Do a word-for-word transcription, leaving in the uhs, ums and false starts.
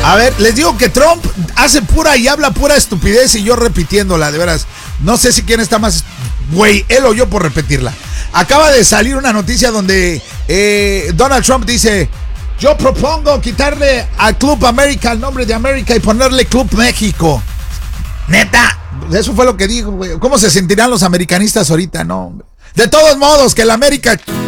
A ver, les digo que Trump hace pura y habla pura estupidez y yo repitiéndola, de veras. No sé si quién está más, güey, él o yo por repetirla. Acaba de salir una noticia donde eh, Donald Trump dice: yo propongo quitarle al Club América el nombre de América y ponerle Club México. Neta, eso fue lo que dijo, güey. ¿Cómo se sentirán los americanistas ahorita, no? De todos modos, que el América